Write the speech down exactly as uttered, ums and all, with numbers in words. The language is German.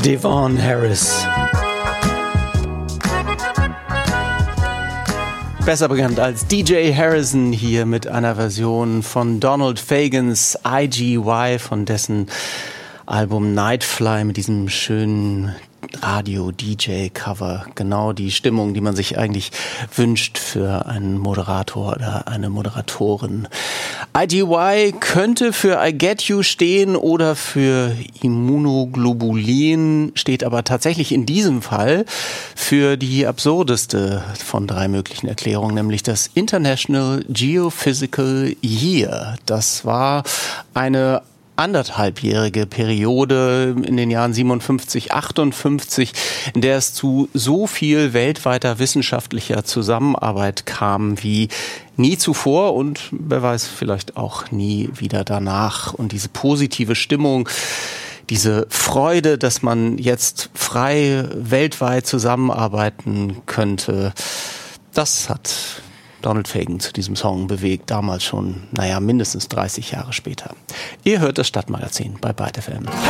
Devon Harris. Besser bekannt als D J Harrison, hier mit einer Version von Donald Fagans I G Y, von dessen Album Nightfly mit diesem schönen Radio-D J-Cover. Genau die Stimmung, die man sich eigentlich wünscht für einen Moderator oder eine Moderatorin. I G Y könnte für I Get You stehen oder für Immunoglobulin, steht aber tatsächlich in diesem Fall für die absurdeste von drei möglichen Erklärungen, nämlich das International Geophysical Year. Das war eine anderthalbjährige Periode in den Jahren siebenundfünfzig, achtundfünfzig, in der es zu so viel weltweiter wissenschaftlicher Zusammenarbeit kam wie nie zuvor und wer weiß, vielleicht auch nie wieder danach. Und diese positive Stimmung, diese Freude, dass man jetzt frei weltweit zusammenarbeiten könnte, das hat Donald Fagen zu diesem Song bewegt, damals schon, naja, mindestens dreißig Jahre später. Ihr hört das Stadtmagazin bei Byte F M.